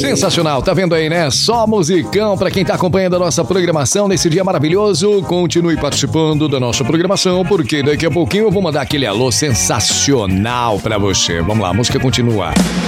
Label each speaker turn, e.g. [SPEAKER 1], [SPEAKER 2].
[SPEAKER 1] Sensacional, tá vendo aí, né? Só musicão pra quem tá acompanhando a nossa programação nesse dia maravilhoso. Continue participando da nossa programação, porque daqui a pouquinho eu vou mandar aquele alô sensacional pra você. Vamos lá, a música continua.